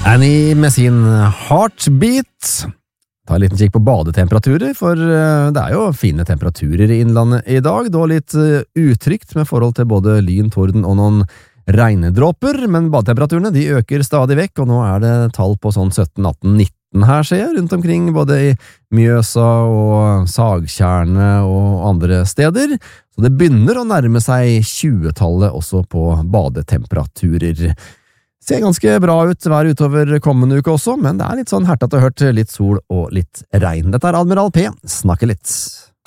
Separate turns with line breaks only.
Annie med sin Heartbeat. Ta en liten kikk på badetemperaturer, for det jo fine temperaturer i innlandet i dag. Det var litt utrygt med forhold til både lyn, torden og noen regndråper, men badetemperaturene de øker stadig vekk, og nå det tall på sånn 17, 18, 19 her, ser jeg, rundt omkring, både i Mjøsa og Sagtjernet og andre steder. Så det begynner å nærme seg 20-tallet også på badetemperaturer. Ser ganske bra ut hver utover kommende uke også, men det litt sånn hertet og hørt, litt sol og litt regn. Dette Admiral P. Snakker litt.